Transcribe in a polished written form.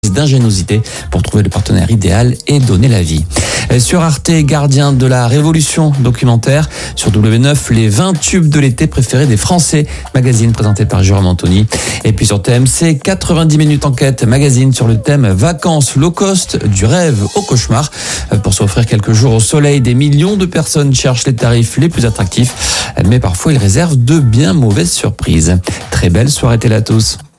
d'ingéniosité pour trouver le partenaire idéal et donner la vie. Sur Arte, Gardien de la Révolution, documentaire. Sur W9, les 20 tubes de l'été préférés des Français, magazine présenté par Jérôme Anthony. Et puis sur TMC, 90 minutes enquête, magazine sur le thème vacances low cost, du rêve au cauchemar. Pour s'offrir quelques jours au soleil, des millions de personnes cherchent les tarifs les plus attractifs, mais parfois ils réservent de bien mauvaises surprises. Très belle soirée télé à tous.